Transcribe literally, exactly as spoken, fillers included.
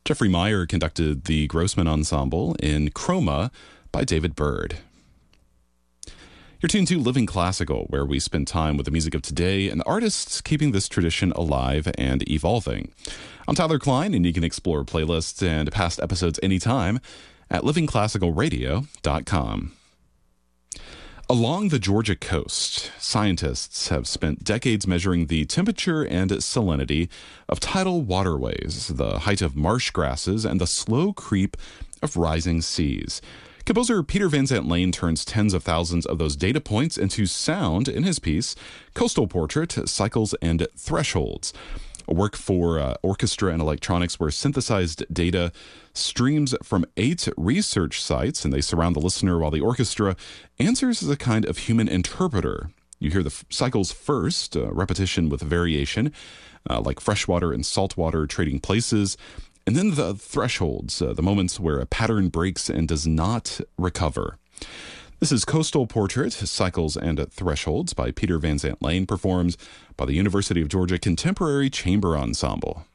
Jeffrey Meyer conducted the Grossman Ensemble in Chroma by David Byrd. You're tuned to Living Classical, where we spend time with the music of today and the artists keeping this tradition alive and evolving. I'm Tyler Klein, and you can explore playlists and past episodes anytime at living classical radio dot com. Along the Georgia coast, scientists have spent decades measuring the temperature and salinity of tidal waterways, the height of marsh grasses, and the slow creep of rising seas. Composer Peter Van Zandt Lane turns tens of thousands of those data points into sound in his piece, Coastal Portrait, Cycles and Thresholds, a work for uh, orchestra and electronics where synthesized data streams from eight research sites, and they surround the listener while the orchestra answers as a kind of human interpreter. You hear the f- cycles first, uh, repetition with variation, uh, like freshwater and saltwater trading places, and then the thresholds, uh, the moments where a pattern breaks and does not recover. This is Coastal Portrait, Cycles and Thresholds by Peter Van Zandt Lane, performed by the University of Georgia Contemporary Chamber Ensemble.